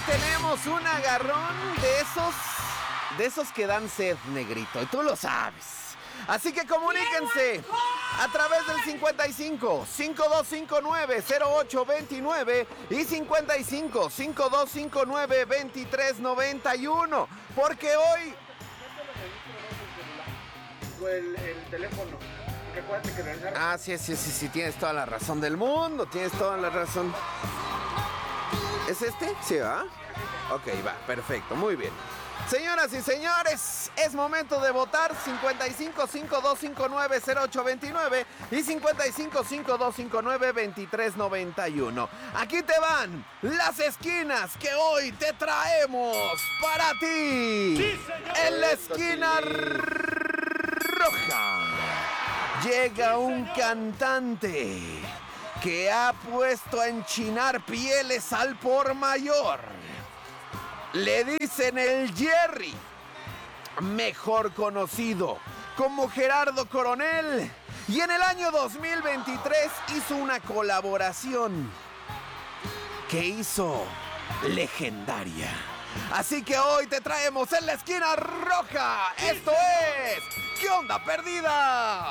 tenemos un agarrón de esos que dan sed, negrito, y tú lo sabes. Así que comuníquense a través del 55 5259 0829 y 55 5259 2391, porque hoy el teléfono. Sí, tienes toda la razón del mundo, tienes toda la razón. ¿Es este? Sí, ¿va? Ok, va, perfecto, muy bien. Señoras y señores, es momento de votar. 55 5259 0829 y 55 5259 2391. Aquí te van las esquinas que hoy te traemos para ti. ¡Sí, señor! En la esquina roja llega un cantante que ha puesto a enchinar pieles al por mayor. Le dicen el Jerry, mejor conocido como Gerardo Coronel, y en el año 2023 hizo una colaboración que hizo legendaria. Así que hoy te traemos en la esquina roja. Esto es ¿Qué onda perdida?